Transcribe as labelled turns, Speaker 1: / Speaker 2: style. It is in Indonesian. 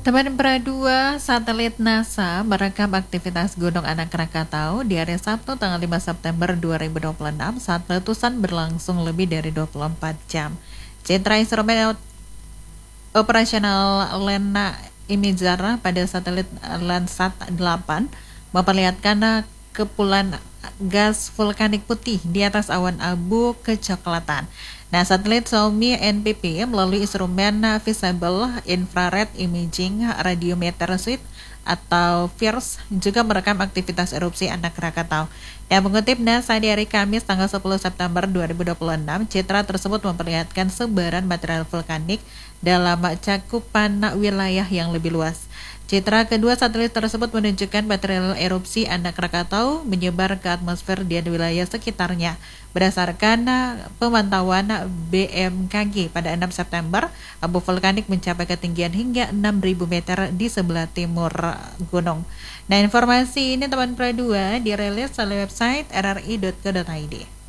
Speaker 1: Teman Pradua, satelit NASA merekam aktivitas Gunung Anak Krakatau di hari Sabtu tanggal 5 September 2026 saat letusan berlangsung lebih dari 24 jam. Citra instrumen operasional Lena Imager pada satelit Landsat 8 memperlihatkan kepulan gas vulkanik putih di atas awan abu kecoklatan. Nah, satelit Xiaomi NPP melalui instrumen Visible Infrared Imaging Radiometer Suite atau VIRS juga merekam aktivitas erupsi Anak Krakatau. Yang mengutip NASA di hari Kamis tanggal 10 September 2026, citra tersebut memperlihatkan sebaran material vulkanik dalam cakupan wilayah yang lebih luas. Citra kedua satelit tersebut menunjukkan material erupsi Anak Krakatau menyebar ke atmosfer di wilayah sekitarnya. Berdasarkan pemantauan BMKG pada 6 September, abu vulkanik mencapai ketinggian hingga 6.000 meter di sebelah timur gunung. Nah, informasi ini teman Pradua dirilis oleh website rri.co.id.